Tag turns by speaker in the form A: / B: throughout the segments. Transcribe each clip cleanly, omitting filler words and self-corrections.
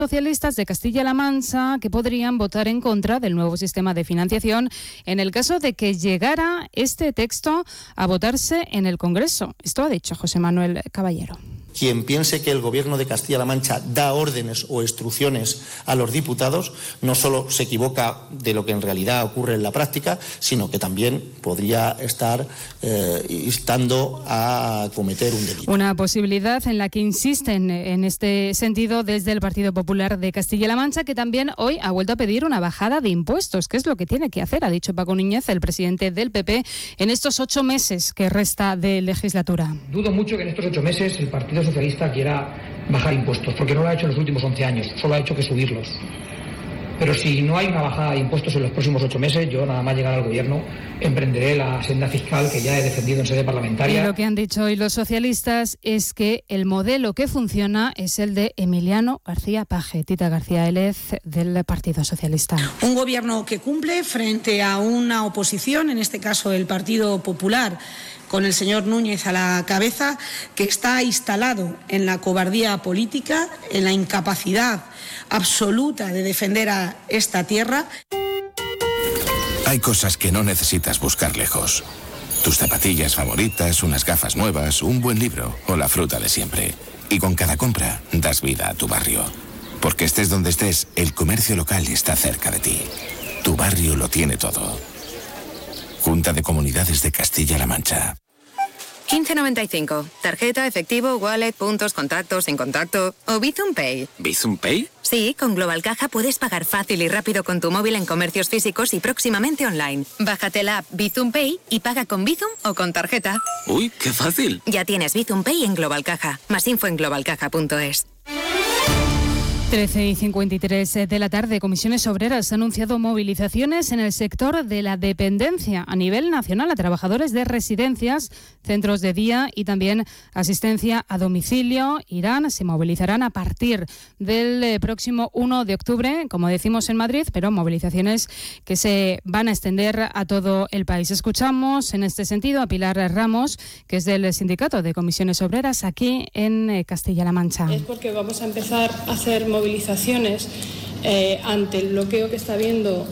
A: socialistas de Castilla-La Mancha que podrían votar en contra del nuevo sistema de financiación en el caso de que llegara este texto a votarse en el Congreso. Esto ha dicho José Manuel Caballero.
B: Quien piense que el Gobierno de Castilla-La Mancha da órdenes o instrucciones a los diputados no solo se equivoca de lo que en realidad ocurre en la práctica, sino que también podría estar instando a cometer un delito.
A: Una posibilidad en la que insisten en este sentido desde el Partido Popular de Castilla-La Mancha, que también hoy ha vuelto a pedir una bajada de impuestos, que es lo que tiene que hacer, ha dicho Paco Núñez, el presidente del PP, en estos 8 meses que resta de legislatura.
C: Dudo mucho que en estos 8 meses el Partido Socialista quiera bajar impuestos, porque no lo ha hecho en los últimos 11 años, solo ha hecho que subirlos. Pero si no hay una bajada de impuestos en los próximos 8 meses, yo nada más llegar al gobierno emprenderé la senda fiscal que ya he defendido en sede parlamentaria.
A: Y lo que han dicho hoy los socialistas es que el modelo que funciona es el de Emiliano García Paje. Tita García Élez, del Partido Socialista.
D: Un gobierno que cumple frente a una oposición, en este caso el Partido Popular, con el señor Núñez a la cabeza, que está instalado en la cobardía política, en la incapacidad absoluta de defender a esta tierra.
E: Hay cosas que no necesitas buscar lejos. Tus zapatillas favoritas, unas gafas nuevas, un buen libro o la fruta de siempre. Y con cada compra das vida a tu barrio. Porque estés donde estés, el comercio local está cerca de ti. Tu barrio lo tiene todo. Junta de Comunidades de Castilla-La Mancha.
F: 15.95. Tarjeta, efectivo, wallet, puntos, contactos, sin contacto o Bizum Pay.
G: ¿Bizum Pay?
F: Sí, con Global Caja puedes pagar fácil y rápido con tu móvil en comercios físicos y próximamente online. Bájate la app Bizum Pay y paga con Bizum o con tarjeta.
G: ¡Uy, qué fácil!
F: Ya tienes Bizum Pay en Global Caja. Más info en globalcaja.es.
A: 13:53 de la tarde. Comisiones Obreras ha anunciado movilizaciones en el sector de la dependencia a nivel nacional a trabajadores de residencias, centros de día y también asistencia a domicilio. Se movilizarán a partir del próximo 1 de octubre, como decimos en Madrid, pero movilizaciones que se van a extender a todo el país. Escuchamos en este sentido a Pilar Ramos, que es del Sindicato de Comisiones Obreras aquí en Castilla-La Mancha.
H: Es porque vamos a empezar a hacer movilizaciones ante el bloqueo que está habiendo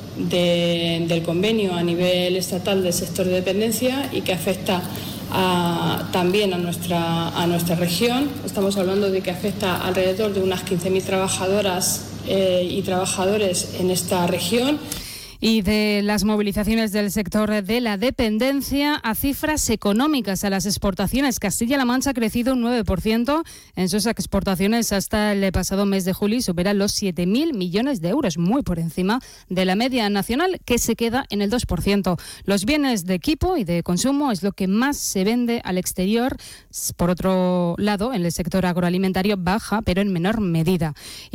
H: del convenio a nivel estatal del sector de dependencia y que afecta también a nuestra región. Estamos hablando de que afecta alrededor de unas 15.000 trabajadoras y trabajadores en esta región.
A: Y de las movilizaciones del sector de la dependencia a cifras económicas, a las exportaciones. Castilla-La Mancha ha crecido un 9% en sus exportaciones hasta el pasado mes de julio y supera los 7.000 millones de euros, muy por encima de la media nacional, que se queda en el 2%. Los bienes de equipo y de consumo es lo que más se vende al exterior. Por otro lado, en el sector agroalimentario baja, pero en menor medida.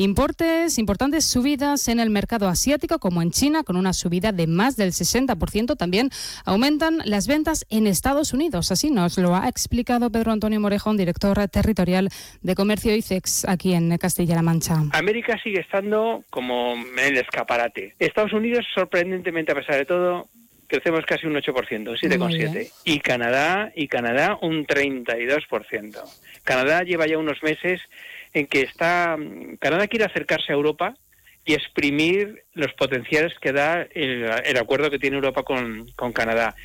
A: Importantes subidas en el mercado asiático, como en China, con una subida de más del 60%. También aumentan las ventas en Estados Unidos. Así nos lo ha explicado Pedro Antonio Morejón, director territorial de Comercio ICEX aquí en Castilla-La Mancha.
I: América sigue estando como en el escaparate. Estados Unidos, sorprendentemente, a pesar de todo, crecemos casi un 8%, 7,7%. Y Canadá un 32%. Canadá lleva ya unos meses en que Canadá quiere acercarse a Europa y exprimir los potenciales que da el acuerdo que tiene Europa con Canadá.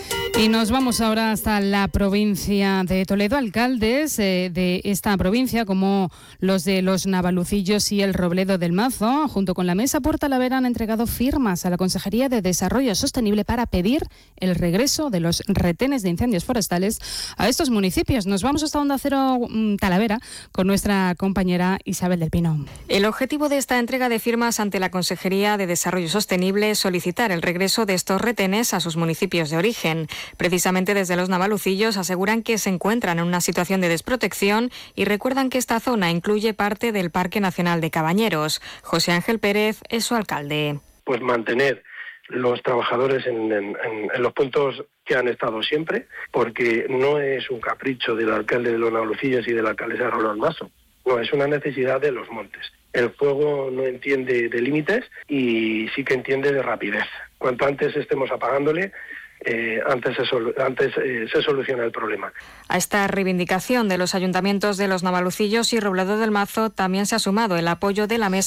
A: Y nos vamos ahora hasta la provincia de Toledo. Alcaldes de esta provincia, como los de Los Navalucillos y el Robledo del Mazo, junto con la Mesa Puerta Lavera, han entregado firmas a la Consejería de Desarrollo Sostenible para pedir el regreso de los retenes de incendios forestales a estos municipios. Nos vamos hasta Onda Cero Talavera con nuestra compañera Isabel del Pino.
J: El objetivo de esta entrega de firmas ante la Consejería de Desarrollo Sostenible es solicitar el regreso de estos retenes a sus municipios de origen. Precisamente desde Los Navalucillos aseguran que se encuentran en una situación de desprotección y recuerdan que esta zona incluye parte del Parque Nacional de Cabañeros. José Ángel Pérez es su alcalde.
K: Pues mantener los trabajadores en los puntos que han estado siempre, porque no es un capricho del alcalde de Los Navalucillos y de la alcaldesa Raúl Almaso. No, es una necesidad de los montes. El fuego no entiende de límites y sí que entiende de rapidez. Cuanto antes estemos apagándole, antes se soluciona el problema.
J: A esta reivindicación de los ayuntamientos de Los Navalucillos y Robledo del Mazo también se ha sumado el apoyo de la Mesa